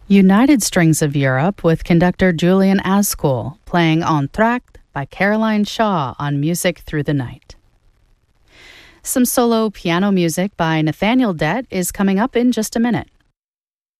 United Strings of Europe with conductor Julian Ascool playing Entr'acte by Caroline Shaw on Music Through the Night. Some solo piano music by Nathaniel Dett is coming up in just a minute.